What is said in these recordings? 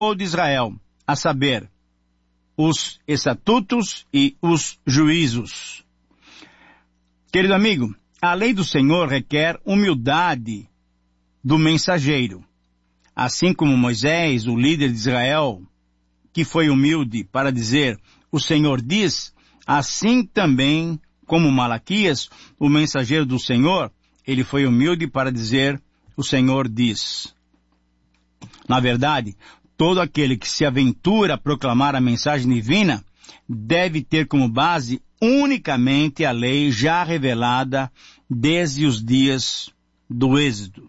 de Israel, a saber, os estatutos e os juízos. Querido amigo, a lei do Senhor requer humildade do mensageiro. Assim como Moisés, o líder de Israel, que foi humilde para dizer, o Senhor diz, assim também como Malaquias, o mensageiro do Senhor, ele foi humilde para dizer, o Senhor diz. Na verdade, todo aquele que se aventura a proclamar a mensagem divina deve ter como base unicamente a lei já revelada desde os dias do Êxodo.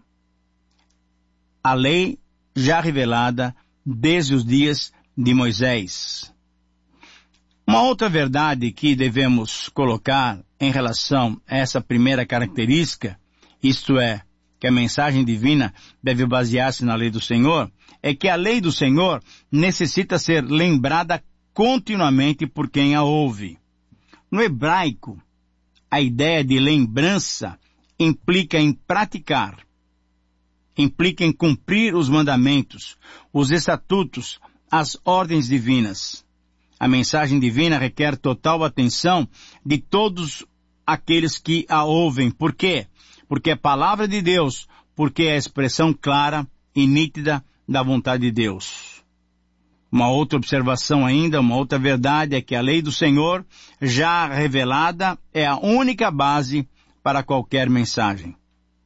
A lei já revelada desde os dias de Moisés. Uma outra verdade que devemos colocar em relação a essa primeira característica, isto é, que a mensagem divina deve basear-se na lei do Senhor, é que a lei do Senhor necessita ser lembrada continuamente por quem a ouve. No hebraico, a ideia de lembrança implica em praticar, implica em cumprir os mandamentos, os estatutos, as ordens divinas. A mensagem divina requer total atenção de todos aqueles que a ouvem. Por quê? Porque é palavra de Deus, porque é a expressão clara e nítida da vontade de Deus. Uma outra observação ainda, uma outra verdade é que a lei do Senhor, já revelada, é a única base para qualquer mensagem.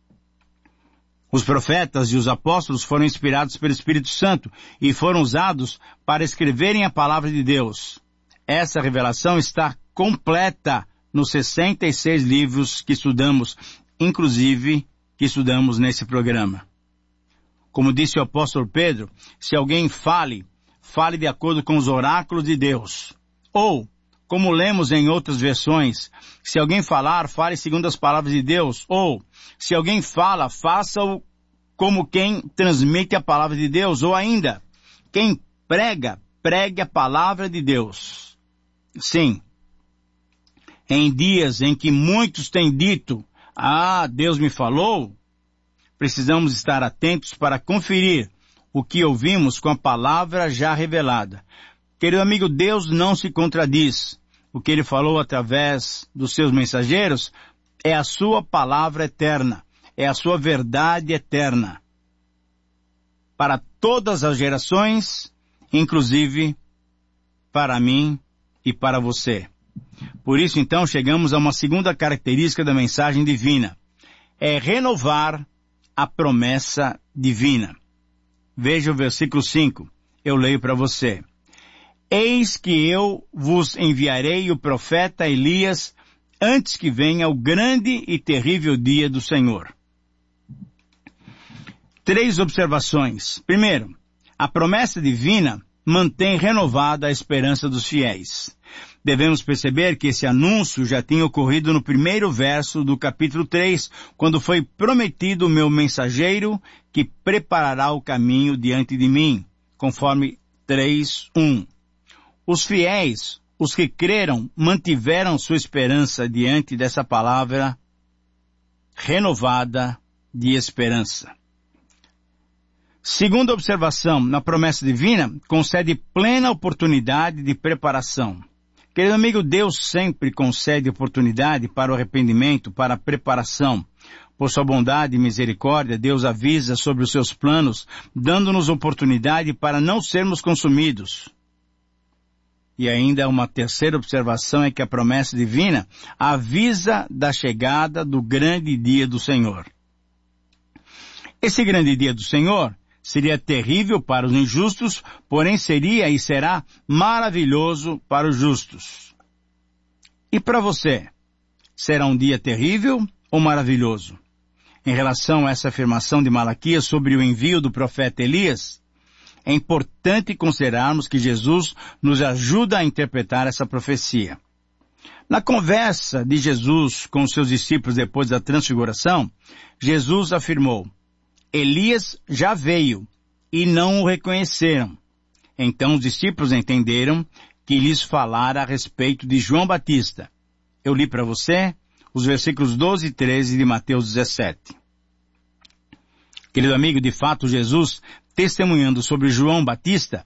Os profetas e os apóstolos foram inspirados pelo Espírito Santo e foram usados para escreverem a palavra de Deus. Essa revelação está completa nos 66 livros que estudamos, inclusive que estudamos nesse programa. Como disse o apóstolo Pedro, se alguém fale de acordo com os oráculos de Deus. Ou, como lemos em outras versões, se alguém falar, fale segundo as palavras de Deus. Ou, se alguém fala, faça-o como quem transmite a palavra de Deus. Ou ainda, quem prega, pregue a palavra de Deus. Sim, em dias em que muitos têm dito, Deus me falou, precisamos estar atentos para conferir o que ouvimos com a palavra já revelada. Querido amigo, Deus não se contradiz. O que Ele falou através dos seus mensageiros é a sua palavra eterna, é a sua verdade eterna. Para todas as gerações, inclusive para mim e para você. Por isso, então, chegamos a uma segunda característica da mensagem divina. É renovar a promessa divina. Veja o versículo 5. Eu leio para você. Eis que eu vos enviarei o profeta Elias antes que venha o grande e terrível dia do Senhor. 3 observações. Primeiro, a promessa divina mantém renovada a esperança dos fiéis. Devemos perceber que esse anúncio já tinha ocorrido no primeiro verso do capítulo 3, quando foi prometido o meu mensageiro que preparará o caminho diante de mim, conforme 3:1. Os fiéis, os que creram, mantiveram sua esperança diante dessa palavra renovada de esperança. Segunda observação, na promessa divina, concede plena oportunidade de preparação. Querido amigo, Deus sempre concede oportunidade para o arrependimento, para a preparação. Por sua bondade e misericórdia, Deus avisa sobre os seus planos, dando-nos oportunidade para não sermos consumidos. E ainda uma terceira observação é que a promessa divina avisa da chegada do grande dia do Senhor. Esse grande dia do Senhor seria terrível para os injustos, porém seria e será maravilhoso para os justos. E para você, será um dia terrível ou maravilhoso? Em relação a essa afirmação de Malaquias sobre o envio do profeta Elias, é importante considerarmos que Jesus nos ajuda a interpretar essa profecia. Na conversa de Jesus com os seus discípulos depois da transfiguração, Jesus afirmou, Elias já veio e não o reconheceram. Então os discípulos entenderam que lhes falara a respeito de João Batista. Eu li para você os versículos 12 e 13 de Mateus 17. Querido amigo, de fato Jesus testemunhando sobre João Batista,